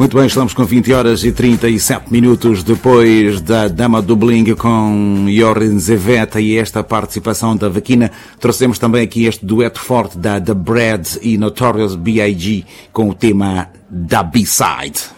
Muito bem, estamos com 20 horas e 37 minutos depois da Dama do Bling com Jorin Zeveta e esta participação da Vaquina. Trouxemos também aqui este dueto forte da The Bread e Notorious B.I.G. com o tema da B-Side.